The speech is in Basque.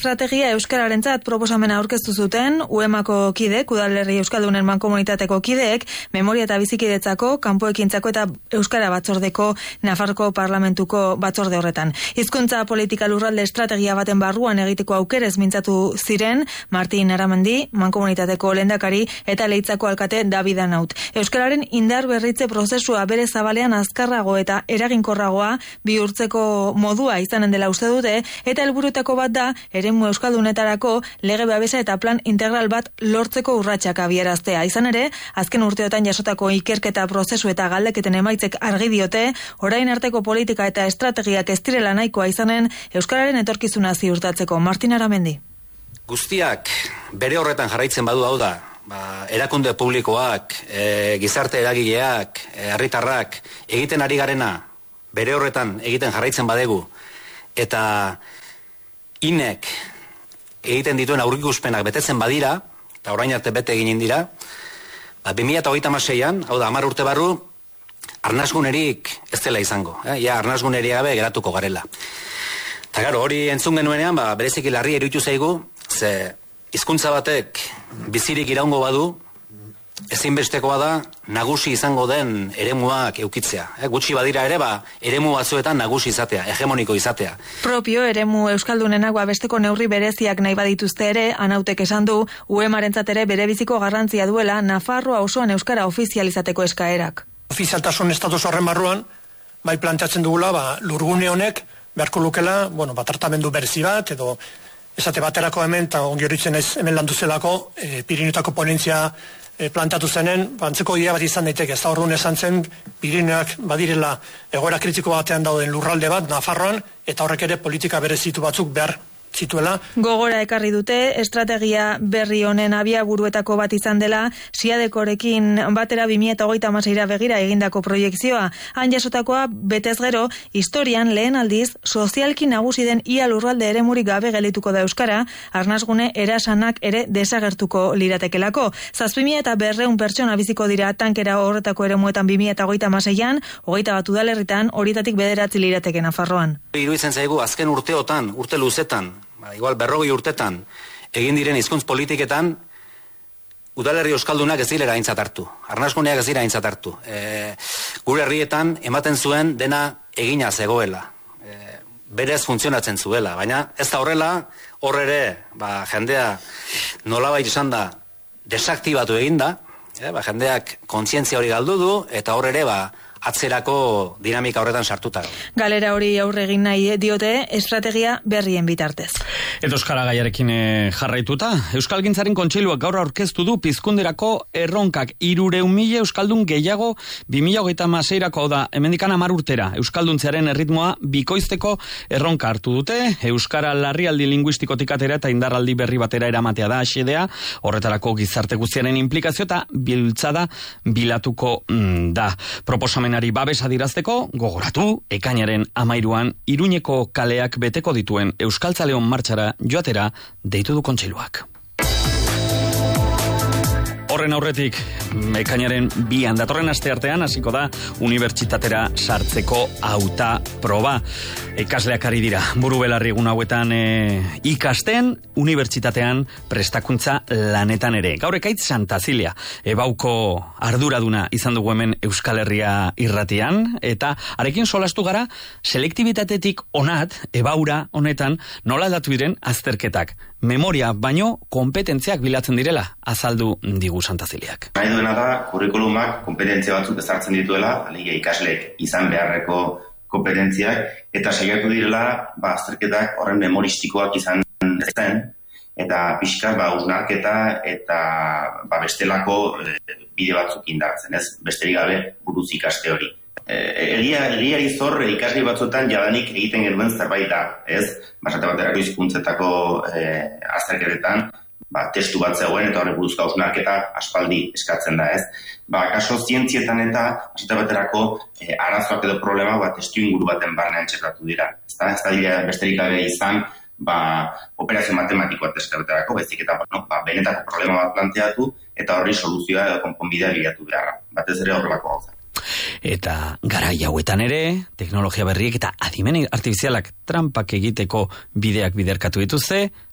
estrategia euskararentzat proposamena aurkeztu zuten, UEMako kideek, Udalerri Euskaldunen Mankomunitateko kideek, memoria eta bizikidetzako, kanpoekintzako eta euskara batzordeko Nafarroko Parlamentuko batzorde horretan. Hizkuntza politika lurralde estrategia baten barruan egiteko aukerez mintzatu ziren Martin Aramendi, Mankomunitateko lehendakari eta Leitzako alkate David Anaut. Euskararen indar berritze prozesua bere zabalean azkarrago eta eraginkorragoa bihurtzeko modua izanen dela uste dute, eta helburuetako bat da eremu euskaldunetarako lege babesa eta plan integral bat lortzeko urratsak abieraztea. Izan ere, azken urteotan jasotako ikerketa prozesu eta galdeketen emaitzek argi diote, orain arteko politika eta estrategiak ez direla nahikoa izanen euskararen etorkizuna ziurtatzeko. Martin Aramendi. Guztiak bere horretan jarraitzen badu hau da, erakunde publikoak, gizarte eragileak, herritarrak egiten ari garena bere horretan egiten jarraitzen badegu, eta inek egiten dituen aurrikuspenak betetzen badira, eta orain arte bete egin dira, 2026an, hau da 10 urte barru, arnasgunerik ez dela izango, ja arnasguneri gabe geratuko garela. Eta gero, hori entzun genuenean, bereziki larri iruditu zaigu, ze hizkuntza batek bizirik iraungo badu, ezinbestekoa da nagusi izango den eremuak eukitzea. Gutxi badira ere, eremu batzuetan nagusi izatea, hegemoniko izatea. Propio eremu euskaldunenak besteko neurri bereziak nahi badituzte ere, Anautek esan du, UEMarentzat ere bere biziko garrantzia duela Nafarroa osoan euskara ofizializateko eskaerak. Ofizialtasun estatus horren barruan, bai planteatzen dugula, lurgune honek beharko lukela, tratamendu berezi bat, edo esate baterako hemen, eta ongi horitzen ez hemen landu zelako, Pirinotako ponentzia plantatu zenen, antzeko idea bat izan daiteke, ez da orduan esan zen, Pirineoak badirela egoera kritiko batean dauden lurralde bat, Nafarroan, eta horrek ere politika berezitu batzuk behar zituela. Gogora ekarri dute, estrategia berri honen abiaburuetako bat izan dela, Siadekorekin batera 2026ra begira egindako proiekzioa. Han jasotakoa betez gero, historian lehen aldiz, sozialki nagusi den ia lurralde eremurik gabe gelituko da euskara, arnasgune erasanak ere desagertuko liratekelako. 7.200 pertsona biziko dira tankera horretako eremuetan 2026an, 21 udalerritan, horietatik 9 lirateke Nafarroan. Iruditzen zaigu azken urteotan, urte luzetan, igual 40 urtetan, egin diren hizkuntz politiketan, udalerri euskaldunak ez direla aintzat hartu. Arnasguneak ez dira aintzat hartu. Gure herrietan ematen zuen dena egina zegoela. Berez funtzionatzen zuela. Baina ez da horrela, hor ere, jendea nolabait izan da desaktibatu eginda, jendeak kontzientzia hori galdu du, eta hor ere, atzerako dinamika horretan sartuta. Galera hori aurre egin nahi diote estrategia berrien bitartez. Eta euskara gaiarekin jarraituta, Euskalgintzaren Kontseiluak gaur aurkeztu du pizkunderako erronkak 300.000 euskaldun gehiago 2026erako da, hemendikan 10 urtera. Euskalduntzearen erritmoa bikoizteko erronka hartu dute, euskara larrialdi linguistikotik atera eta indarraldi berri batera eramatea da xedea, horretarako gizarte guztiaren implikazio eta biltzada bilatuko da. Proposamenari babesa dirazteko, gogoratu, ekainaren 13an Iruñeko kaleak beteko dituen Euskaltzaleon martxara joatera deitu du Kontseiluak. Horren aurretik, ekainaren 2an datorren asteartean hasiko da unibertsitatera sartzeko hauta proba. Ikasleak ari dira, buru belarri egun hauetan ikasten, unibertsitatean prestakuntza lanetan ere. Gaur Ekaitz Santazilia, ebauko arduraduna izan dugu hemen Euskal Herria irratian, eta arekin solastu gara, selektibitatetik onat, ebaura honetan, nola datu diren azterketak. Memoria baino kompetentziak bilatzen direla, azaldu digu Santaziliak. Nahi duena da, kurrikulumak kompetentzia batzuk ezartzen dituela, alegia ikasleek izan beharreko kompetentziak, eta saiatu direla, azterketak horren memoristikoak izan zen, eta pixkat usnarketa eta bestelako bide batzuk indartzen, ez? Besterik gabe buruz ikaste hori. Egia izor ikasle batzuetan jadanik egiten genuen zerbait da, ez? Basate baterako hizkuntzetako azterketetan, testu bat zegoen eta horrek buruzko hausnarketa aspaldi eskatzen da, ez? Kaso zientzietan eta basate baterako arazoak edo problema testu inguru baten barnean txertatu dira. Ez da besterik gabe izan operazio matematikoa testu baterako, bezik eta benetako problema bat planteatu eta horri soluzioa edo konponbidea bilatu beharra. Batez ere horrelako gauza. Eta garai hauetan ere, teknologia berriek eta adimen artifizialak trampak egiteko bideak biderkatu dituzte,